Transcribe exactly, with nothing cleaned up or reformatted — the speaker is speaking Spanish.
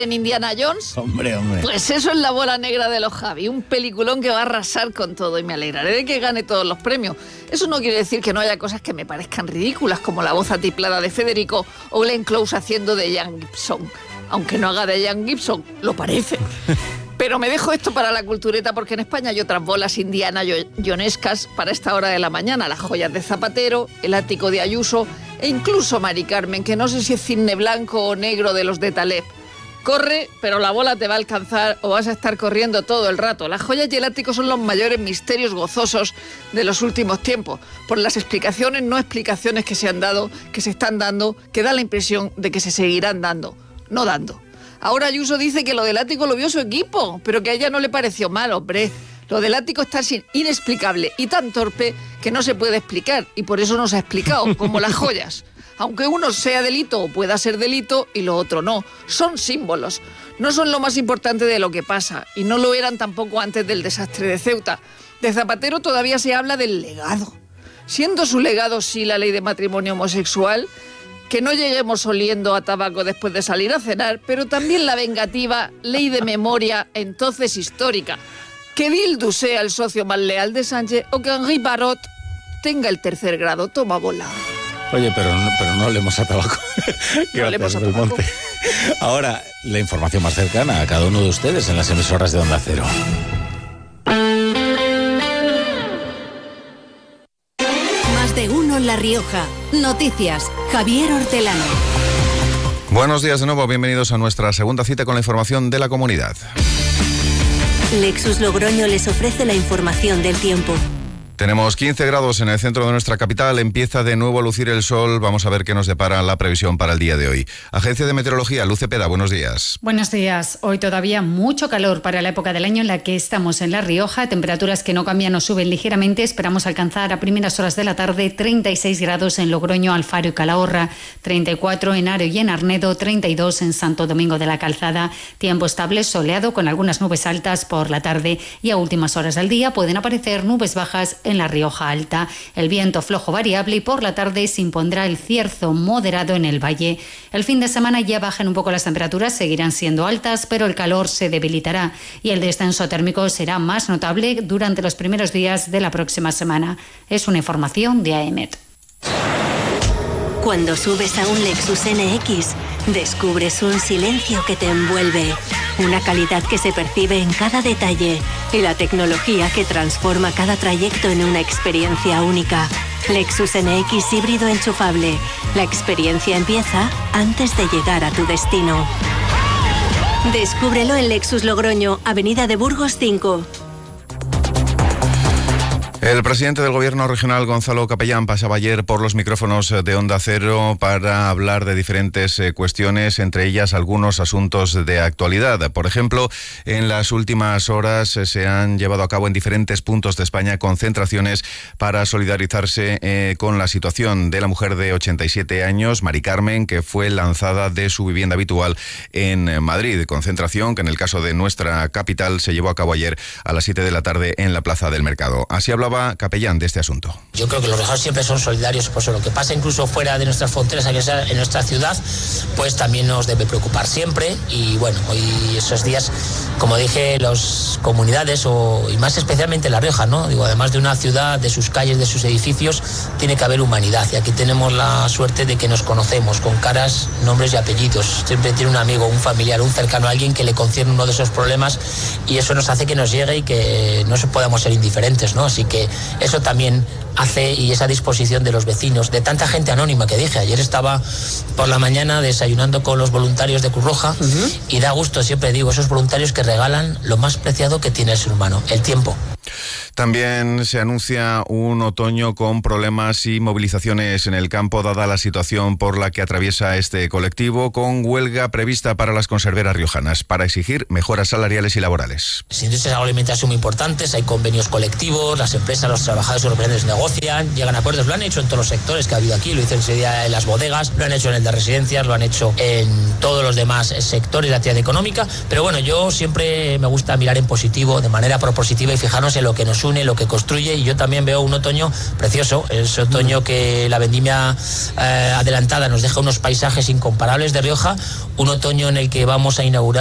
en Indiana Jones. Hombre, hombre. Pues eso es La bola negra de los Javi, un peliculón que va a arrasar con todo y me alegraré de que gane todos los premios. Eso no quiere decir que no haya cosas que me parezcan ridículas, como la voz atiplada de Federico o Glenn Close haciendo de Ian Gibson. Aunque no haga de Ian Gibson, lo parece. Pero me dejo esto para la cultureta porque en España hay otras bolas indiana jonescas para esta hora de la mañana. Las joyas de Zapatero, el ático de Ayuso e incluso Mari Carmen, que no sé si es cisne blanco o negro de los de Taleb. Corre, pero la bola te va a alcanzar o vas a estar corriendo todo el rato. Las joyas y el ático son los mayores misterios gozosos de los últimos tiempos, por las explicaciones, no explicaciones que se han dado, que se están dando, que da la impresión de que se seguirán dando, no dando. Ahora Ayuso dice que lo del ático lo vio su equipo, pero que a ella no le pareció mal, hombre. Lo del ático está inexplicable y tan torpe que no se puede explicar, y por eso no se ha explicado, como las joyas. Aunque uno sea delito o pueda ser delito y lo otro no, son símbolos. No son lo más importante de lo que pasa, y no lo eran tampoco antes del desastre de Ceuta. De Zapatero todavía se habla del legado. Siendo su legado sí la ley de matrimonio homosexual, que no lleguemos oliendo a tabaco después de salir a cenar, pero también la vengativa ley de memoria, entonces histórica. Que Bildu sea el socio más leal de Sánchez o que Henri Parot tenga el tercer grado. Toma bola. Oye, pero no, pero no olemos a tabaco. No olemos a tabaco. Ahora, la información más cercana a cada uno de ustedes en las emisoras de Onda Cero. Más de uno en La Rioja. Noticias. Javier Hortelano. Buenos días de nuevo. Bienvenidos a nuestra segunda cita con la información de la comunidad. Lexus Logroño les ofrece la información del tiempo. Tenemos quince grados en el centro de nuestra capital, empieza de nuevo a lucir el sol, vamos a ver qué nos depara la previsión para el día de hoy. Agencia de Meteorología, Luz Cepeda, buenos días. Buenos días, hoy todavía mucho calor para la época del año en la que estamos en La Rioja, temperaturas que no cambian o suben ligeramente, esperamos alcanzar a primeras horas de la tarde treinta y seis grados en Logroño, Alfaro y Calahorra, treinta y cuatro en Aro y en Arnedo, treinta y dos en Santo Domingo de la Calzada, tiempo estable, soleado con algunas nubes altas por la tarde y a últimas horas del día pueden aparecer nubes bajas en La Rioja Alta. El viento flojo variable y por la tarde se impondrá el cierzo moderado en el valle. El fin de semana ya bajan un poco las temperaturas, seguirán siendo altas, pero el calor se debilitará y el descenso térmico será más notable durante los primeros días de la próxima semana. Es una información de A E M E T. Cuando subes a un Lexus N X, descubres un silencio que te envuelve, una calidad que se percibe en cada detalle y la tecnología que transforma cada trayecto en una experiencia única. Lexus N X híbrido enchufable. La experiencia empieza antes de llegar a tu destino. Descúbrelo en Lexus Logroño, Avenida de Burgos cinco. El presidente del Gobierno regional, Gonzalo Capellán, pasaba ayer por los micrófonos de Onda Cero para hablar de diferentes eh, cuestiones, entre ellas algunos asuntos de actualidad. Por ejemplo, en las últimas horas eh, se han llevado a cabo en diferentes puntos de España concentraciones para solidarizarse eh, con la situación de la mujer de ochenta y siete años, Mari Carmen, que fue lanzada de su vivienda habitual en Madrid. Concentración que en el caso de nuestra capital se llevó a cabo ayer a las siete de la tarde en la Plaza del Mercado. Así hablaba Capellán de este asunto. Yo creo que los riojanos siempre son solidarios, por eso lo que pasa incluso fuera de nuestras fronteras, aquí en nuestra ciudad, pues también nos debe preocupar siempre. Y bueno, hoy esos días, como dije, las comunidades, o, y más especialmente La Rioja, ¿no? Digo, además de una ciudad, de sus calles, de sus edificios, tiene que haber humanidad. Y aquí tenemos la suerte de que nos conocemos con caras, nombres y apellidos. Siempre tiene un amigo, un familiar, un cercano, alguien que le concierne uno de esos problemas, y eso nos hace que nos llegue y que no podamos ser indiferentes, ¿no? Así que eso también hace, y esa disposición de los vecinos, de tanta gente anónima que dije. Ayer estaba por la mañana desayunando con los voluntarios de Cruz Roja, uh-huh. y da gusto, siempre digo, esos voluntarios que regalan lo más preciado que tiene el ser humano, el tiempo. También se anuncia un otoño con problemas y movilizaciones en el campo, dada la situación por la que atraviesa este colectivo, con huelga prevista para las conserveras riojanas para exigir mejoras salariales y laborales. Las industrias agroalimentarias son muy importantes, hay convenios colectivos, las empresas, los trabajadores y los representantes negocian, llegan a acuerdos, lo han hecho en todos los sectores que ha habido aquí, lo hizo ese día en las bodegas, lo han hecho en el de residencias, lo han hecho en todos los demás sectores de la actividad económica, pero bueno, yo siempre me gusta mirar en positivo, de manera propositiva, y fijarnos en lo que nos nos une, lo que construye, y yo también veo un otoño precioso, ese otoño que la vendimia eh, adelantada nos deja unos paisajes incomparables de Rioja, un otoño en el que vamos a inaugurar